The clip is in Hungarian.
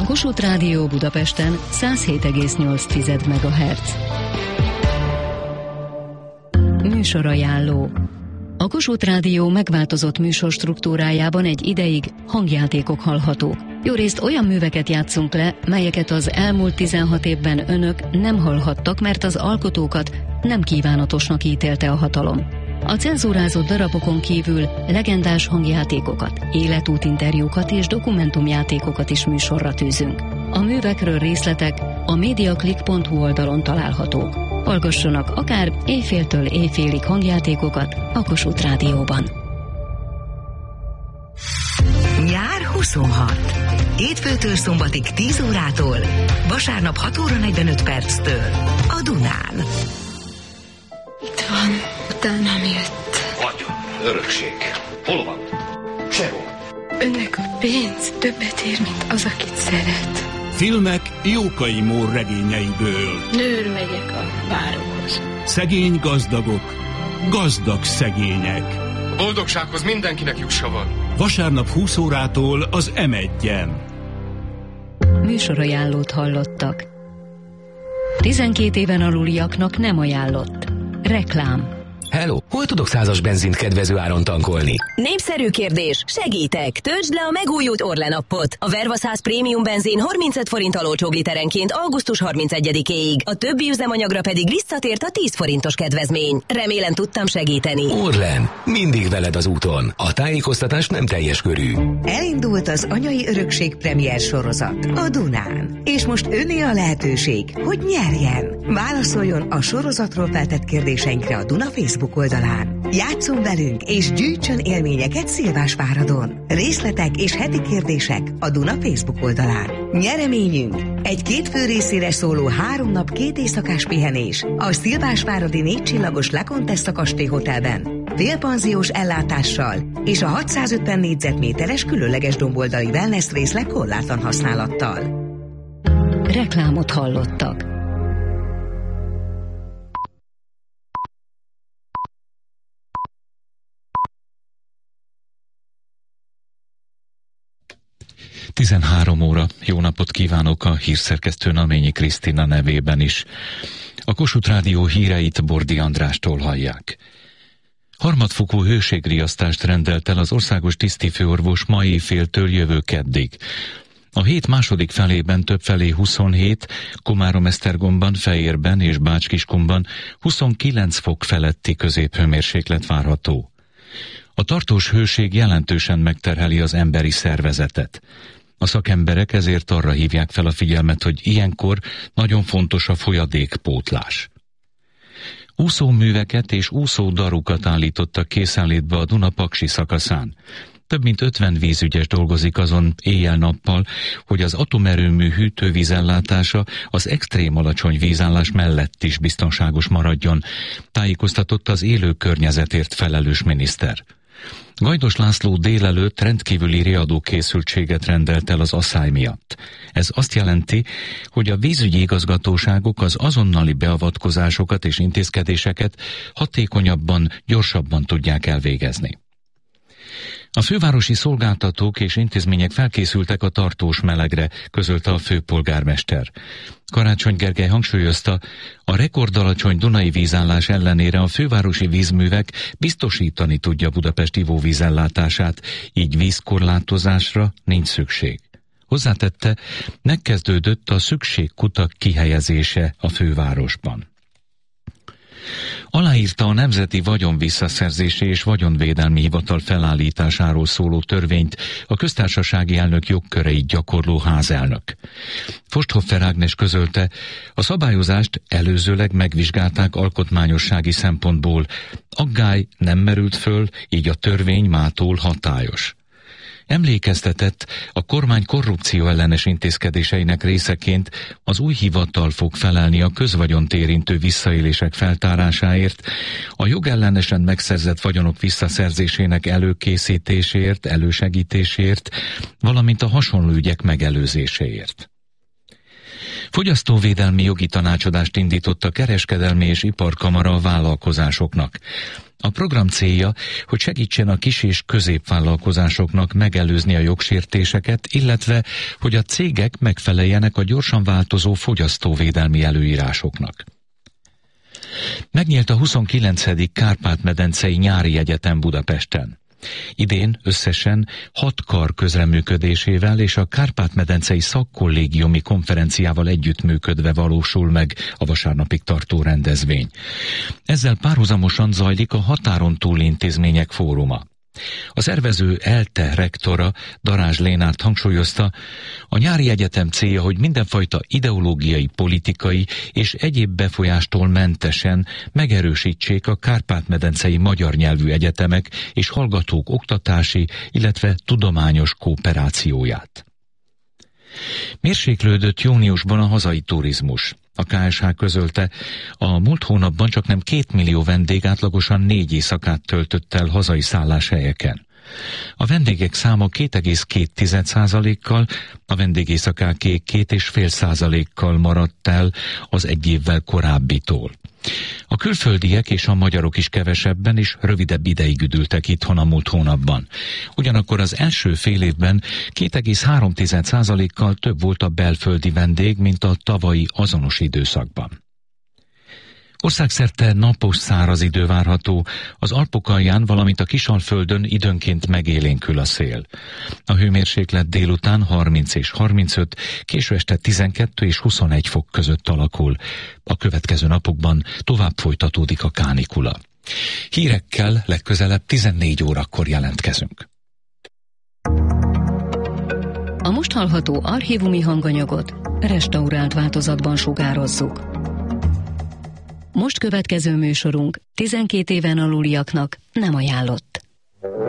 A Kossuth Rádió Budapesten 107,8 MHz. Műsorajánló. A Kossuth Rádió megváltozott műsorstruktúrájában egy ideig hangjátékok hallhatók. Jórészt olyan műveket játszunk le, melyeket az elmúlt 16 évben önök nem hallhattak, mert az alkotókat nem kívánatosnak ítélte a hatalom. A cenzúrázott darabokon kívül legendás hangjátékokat, életútinterjúkat és dokumentumjátékokat is műsorra tűzünk. A művekről részletek a mediaclick.hu oldalon találhatók. Hallgassanak akár éjféltől éjfélig hangjátékokat a Kossuth Rádióban. Nyár 26. Hétfőtől szombatig 10 órától, vasárnap 6 óra 45 perctől a Dunán. Itt van, utánam jött. Vagyon, örökség. Hol van? Sehol. Önnek a pénz többet ér, mint az, akit szeret. Filmek Jókai Mór regényeiből. Nőr megyek a várokhoz. Szegény gazdagok, gazdag szegények. A boldogsághoz mindenkinek jussa van. Vasárnap 20 órától az M1-en. Műsorajánlót hallottak. 12 éven aluliaknak nem ajánlott. Reklám. Hello, hol tudok 100-as benzint kedvező áron tankolni? Népszerű kérdés, segítek! Töltsd le a megújult Orlen appot. A Verva 100 prémium benzin 35 forinttal olcsóbb literenként augusztus 31-éig. A többi üzemanyagra pedig visszatért a 10 forintos kedvezmény. Remélem tudtam segíteni. Orlen, mindig veled az úton. A tájékoztatás nem teljes körű. Elindult az Anyai Örökség premier sorozat a Dunán. És most önné a lehetőség, hogy nyerjen. Válaszoljon a sorozatról feltett kérdéseinkre a Duna Facebook oldalán. Játsszon velünk és gyűjtsön élményeket Szilvásváradon. Részletek és heti kérdések a Duna Facebook oldalán. Nyereményünk egy 2 fő részére szóló 3 nap 2 éjszakás pihenés a Szilvásváradi 4 csillagos La Contessa kastély hotelben, félpanziós ellátással és a 650 négyzetméteres különleges domboldali wellness részleg korlátlan használattal. Reklámot hallottak. Tizenhárom óra. Jó napot kívánok a hírszerkesztő Naményi Krisztina nevében is. A Kossuth Rádió híreit Bordi Andrástól hallják. Harmadfokú hőségriasztást rendelt el az országos tisztifőorvos ma éjféltől jövő keddig. A hét második felében többfelé 27, Komárom-Esztergomban, Fejérben és Bács-Kiskunban 29 fok feletti középhőmérséklet várható. A tartós hőség jelentősen megterheli az emberi szervezetet. A szakemberek ezért arra hívják fel a figyelmet, hogy ilyenkor nagyon fontos a folyadékpótlás. Úszóműveket és úszódarukat állítottak készenlétbe a Duna paksi szakaszán. Több mint 50 vízügyes dolgozik azon éjjel-nappal, hogy az atomerőmű hűtővízellátása az extrém alacsony vízállás mellett is biztonságos maradjon, tájékoztatott az élő környezetért felelős miniszter. Gajdos László délelőtt rendkívüli riadókészültséget rendelt el az asszály miatt. Ez azt jelenti, hogy a vízügyi igazgatóságok az azonnali beavatkozásokat és intézkedéseket hatékonyabban, gyorsabban tudják elvégezni. A fővárosi szolgáltatók és intézmények felkészültek a tartós melegre, közölte a főpolgármester. Karácsony Gergely hangsúlyozta, a rekordalacsony dunai vízállás ellenére a fővárosi vízművek biztosítani tudja Budapest ivóvízellátását, így vízkorlátozásra nincs szükség. Hozzátette, megkezdődött a szükségkutak kihelyezése a fővárosban. Aláírta a Nemzeti Vagyonvisszaszerzési és Vagyonvédelmi Hivatal felállításáról szóló törvényt a köztársasági elnök jogköreit gyakorló házelnök. Forsthoffer Ágnes közölte, a szabályozást előzőleg megvizsgálták alkotmányossági szempontból, aggály nem merült föl, így a törvény mától hatályos. Emlékeztetett, a kormány korrupció ellenes intézkedéseinek részeként az új hivatal fog felelni a közvagyont érintő visszaélések feltárásáért, a jogellenesen megszerzett vagyonok visszaszerzésének előkészítéséért, elősegítéséért, valamint a hasonló ügyek megelőzéséért. Fogyasztóvédelmi jogi tanácsadást indított a Kereskedelmi és Iparkamara a vállalkozásoknak. A program célja, hogy segítsen a kis- és középvállalkozásoknak megelőzni a jogsértéseket, illetve, hogy a cégek megfeleljenek a gyorsan változó fogyasztóvédelmi előírásoknak. Megnyílt a 29. Kárpát-medencei nyári egyetem Budapesten. Idén összesen 6 kar közreműködésével és a Kárpát-medencei szakkollégiumi konferenciával együttműködve valósul meg a vasárnapig tartó rendezvény. Ezzel párhuzamosan zajlik a határon túli intézmények fóruma. A szervező ELTE rektora, Darázs Lénárt hangsúlyozta, a nyári egyetem célja, hogy mindenfajta ideológiai, politikai és egyéb befolyástól mentesen megerősítsék a Kárpát-medencei magyar nyelvű egyetemek és hallgatók oktatási, illetve tudományos kooperációját. Mérséklődött júniusban a hazai turizmus. A KSH közölte, a múlt hónapban csaknem 2 millió vendég átlagosan 4 éjszakát töltött el hazai szálláshelyeken. A vendégek száma 2,2%-kal, a vendégészakáké 2,5%-kal maradt el az egy évvel korábbitól. A külföldiek és a magyarok is kevesebben és rövidebb ideig üdültek itthon a múlt hónapban. Ugyanakkor az első fél évben 2,3%-kal több volt a belföldi vendég, mint a tavalyi azonos időszakban. Országszerte napos száraz idő várható, az Alpok alján, valamint a Kisalföldön időnként megélénkül a szél. A hőmérséklet délután 30 és 35, késő este 12 és 21 fok között alakul. A következő napokban tovább folytatódik a kánikula. Hírekkel legközelebb 14 órakor jelentkezünk. A most hallható archívumi hanganyagot restaurált változatban sugározzuk. Most következő műsorunk 12 éven aluliaknak nem ajánlott.